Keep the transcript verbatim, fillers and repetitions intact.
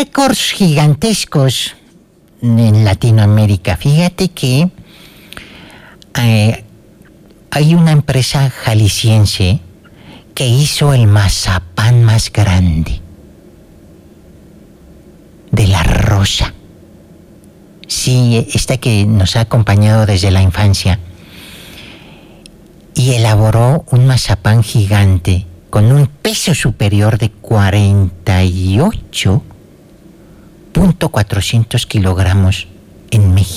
récords gigantescos en Latinoamérica. Fíjate que eh, hay una empresa jalisciense que hizo el mazapán más grande de la Rosa. Sí, esta que nos ha acompañado desde la infancia. Y elaboró un mazapán gigante con un peso superior de cuarenta y ocho punto cuatrocientos kilogramos en México.